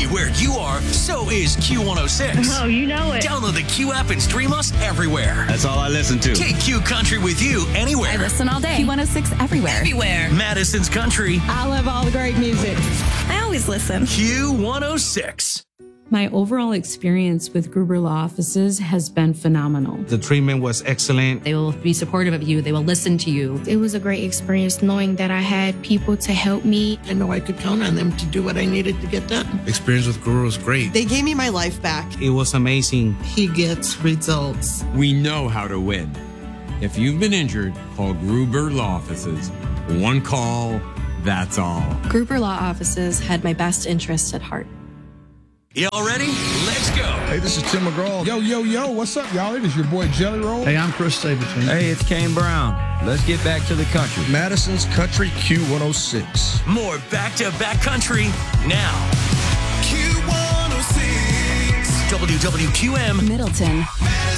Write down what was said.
Where you are, so is Q106. Oh, you know it. Download the Q app and stream us everywhere. That's all I listen to. Take Q Country with you anywhere. I listen all day. Q106 everywhere. Everywhere. Madison's Country. I love all the great music. I always listen. Q106. My overall experience with Gruber Law Offices has been phenomenal. The treatment was excellent. They will be supportive of you. They will listen to you. It was a great experience knowing that I had people to help me. I know I could count on them to do what I needed to get done. Experience with Gruber was great. They gave me my life back. It was amazing. He gets results. We know how to win. If you've been injured, call Gruber Law Offices. One call, that's all. Gruber Law Offices had my best interests at heart. Y'all ready? Let's go. Hey, this is Tim McGraw. Yo, what's up, y'all? It is your boy Jelly Roll. Hey, I'm Chris Stapleton. Hey, it's Kane Brown. Let's get back to the country. Madison's Country Q106. More back-to-back country now. Q106. WWQM. Middleton.